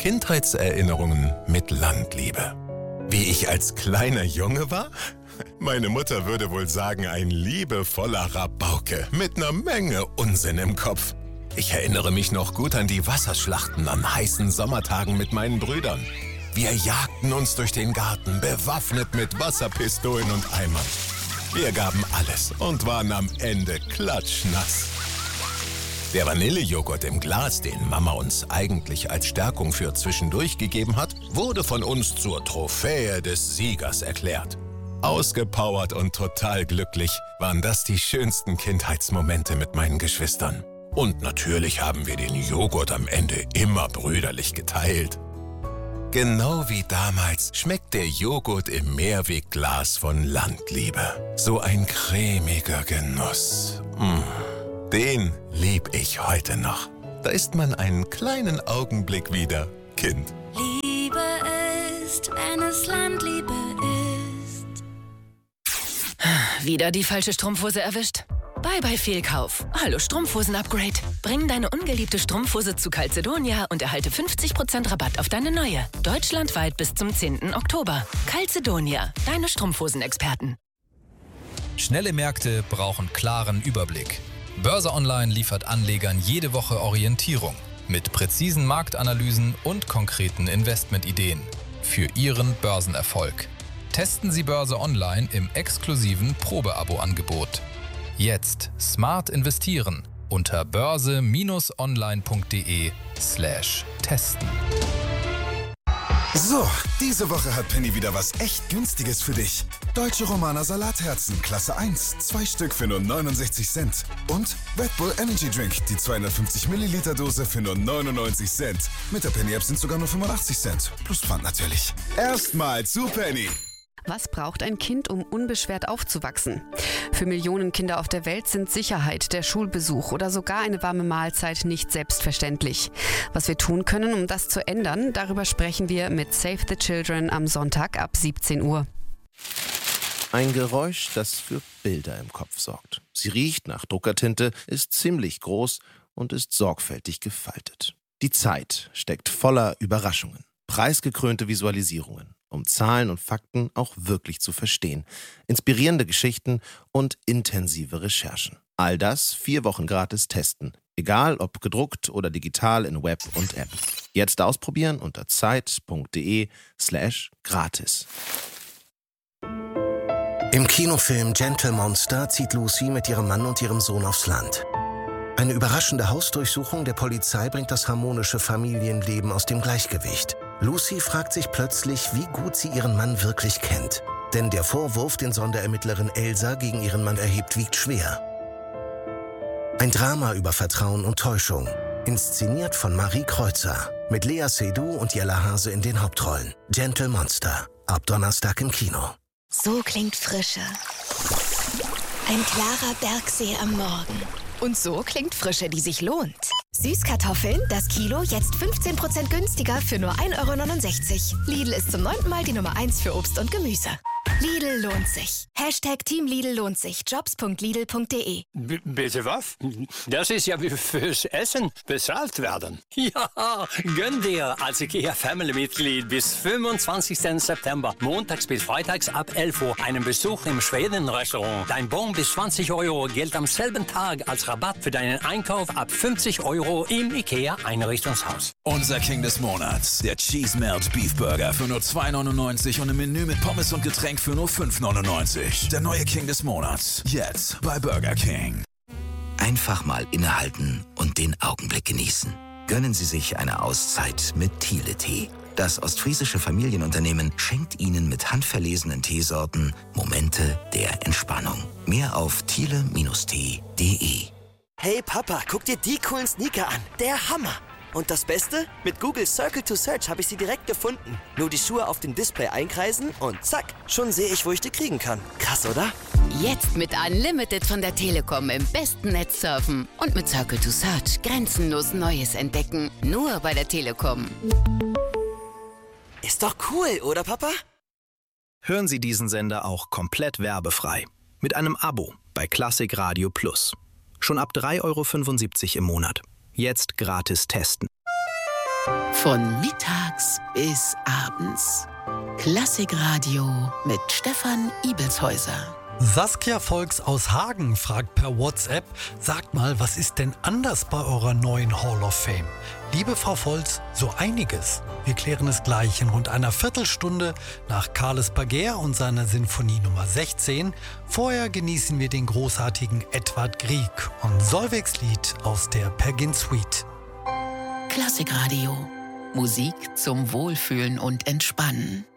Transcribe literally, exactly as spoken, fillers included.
Kindheitserinnerungen mit Landliebe. Wie ich als kleiner Junge war? Meine Mutter würde wohl sagen, ein liebevoller Rabauke mit einer Menge Unsinn im Kopf. Ich erinnere mich noch gut an die Wasserschlachten an heißen Sommertagen mit meinen Brüdern. Wir jagten uns durch den Garten, bewaffnet mit Wasserpistolen und Eimern. Wir gaben alles und waren am Ende klatschnass. Der Vanillejoghurt im Glas, den Mama uns eigentlich als Stärkung für zwischendurch gegeben hat, wurde von uns zur Trophäe des Siegers erklärt. Ausgepowert und total glücklich waren das die schönsten Kindheitsmomente mit meinen Geschwistern. Und natürlich haben wir den Joghurt am Ende immer brüderlich geteilt. Genau wie damals schmeckt der Joghurt im Mehrwegglas von Landliebe. So ein cremiger Genuss. Mmh. Den lieb ich heute noch. Da ist man einen kleinen Augenblick wieder Kind. Liebe ist, wenn es Landliebe ist. Wieder die falsche Strumpfhose erwischt? Bye bye Fehlkauf. Hallo Strumpfhosen-Upgrade. Bring deine ungeliebte Strumpfhose zu Calzedonia und erhalte fünfzig Prozent Rabatt auf deine neue. Deutschlandweit bis zum zehnten Oktober. Calzedonia, deine Strumpfhosenexperten. Schnelle Märkte brauchen klaren Überblick. Börse Online liefert Anlegern jede Woche Orientierung mit präzisen Marktanalysen und konkreten Investmentideen für Ihren Börsenerfolg. Testen Sie Börse Online im exklusiven Probeabo-Angebot. Jetzt smart investieren unter börse-online.de slash testen. So, diese Woche hat Penny wieder was echt Günstiges für dich. Deutsche Romaner Salatherzen, Klasse eins, zwei Stück für nur neunundsechzig Cent. Und Red Bull Energy Drink, die zweihundertfünfzig Milliliter Dose für nur neunundneunzig Cent. Mit der Penny App sind sogar nur fünfundachtzig Cent. Plus Pfand natürlich. Erstmal zu Penny. Was braucht ein Kind, um unbeschwert aufzuwachsen? Für Millionen Kinder auf der Welt sind Sicherheit, der Schulbesuch oder sogar eine warme Mahlzeit nicht selbstverständlich. Was wir tun können, um das zu ändern, darüber sprechen wir mit Save the Children am Sonntag ab siebzehn Uhr. Ein Geräusch, das für Bilder im Kopf sorgt. Sie riecht nach Druckertinte, ist ziemlich groß und ist sorgfältig gefaltet. Die Zeit steckt voller Überraschungen. Preisgekrönte Visualisierungen, um Zahlen und Fakten auch wirklich zu verstehen, inspirierende Geschichten und intensive Recherchen. All das vier Wochen gratis testen, egal ob gedruckt oder digital in Web und App. Jetzt ausprobieren unter zeit.de slash gratis. Im Kinofilm Gentle Monster zieht Lucy mit ihrem Mann und ihrem Sohn aufs Land. Eine überraschende Hausdurchsuchung der Polizei bringt das harmonische Familienleben aus dem Gleichgewicht. Lucy fragt sich plötzlich, wie gut sie ihren Mann wirklich kennt. Denn der Vorwurf, den Sonderermittlerin Elsa gegen ihren Mann erhebt, wiegt schwer. Ein Drama über Vertrauen und Täuschung. Inszeniert von Marie Kreuzer. Mit Lea Seydoux und Jella Hase in den Hauptrollen. Gentle Monster. Ab Donnerstag im Kino. So klingt Frische. Ein klarer Bergsee am Morgen. Und so klingt Frische, die sich lohnt. Süßkartoffeln, das Kilo, jetzt fünfzehn Prozent günstiger für nur ein Euro neunundsechzig. Lidl ist zum neunten Mal die Nummer eins für Obst und Gemüse. Lidl lohnt sich. Hashtag Team Lidl lohnt sich. Jobs punkt lidl punkt de. B- bitte was? Das ist ja wie fürs Essen bezahlt werden. Ja, gönn dir als IKEA-Family-Mitglied bis fünfundzwanzigsten September, montags bis freitags ab elf Uhr, einen Besuch im Schweden-Restaurant. Dein Bon bis zwanzig Euro gilt am selben Tag als Rabatt für deinen Einkauf ab fünfzig Euro im IKEA-Einrichtungshaus. Unser King des Monats, der Cheese Melt Beef Burger für nur zwei neunundneunzig und im Menü mit Pommes und Getränk für nur fünf neunundneunzig. Der neue King des Monats. Jetzt bei Burger King. Einfach mal innehalten und den Augenblick genießen. Gönnen Sie sich eine Auszeit mit Thiele-Tee. Das ostfriesische Familienunternehmen schenkt Ihnen mit handverlesenen Teesorten Momente der Entspannung. Mehr auf thiele Bindestrich tee punkt de. Hey Papa, guck dir die coolen Sneaker an. Der Hammer. Und das Beste? Mit Google Circle to Search habe ich sie direkt gefunden. Nur die Schuhe auf dem Display einkreisen und zack, schon sehe ich, wo ich die kriegen kann. Krass, oder? Jetzt mit Unlimited von der Telekom im besten Netz surfen. Und mit Circle to Search grenzenlos Neues entdecken. Nur bei der Telekom. Ist doch cool, oder Papa? Hören Sie diesen Sender auch komplett werbefrei. Mit einem Abo bei Klassik Radio Plus. Schon ab drei Euro fünfundsiebzig im Monat. Jetzt gratis testen. Von mittags bis abends. Klassikradio mit Stefan Ibelshäuser. Saskia Volks aus Hagen fragt per WhatsApp, sagt mal, was ist denn anders bei eurer neuen Hall of Fame? Liebe Frau Volz, so einiges. Wir klären es gleich in rund einer Viertelstunde nach Carles Baguer und seiner Sinfonie Nummer sechzehn. Vorher genießen wir den großartigen Edvard Grieg und Solveig's Lied aus der Pergin Suite. Klassikradio. Musik zum Wohlfühlen und Entspannen.